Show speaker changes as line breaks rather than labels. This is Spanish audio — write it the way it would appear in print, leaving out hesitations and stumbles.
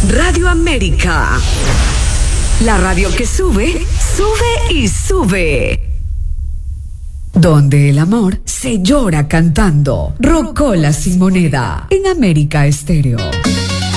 Radio América. La radio que sube, sube y sube. Donde el amor se llora cantando. Rocola sin moneda. En América Estéreo.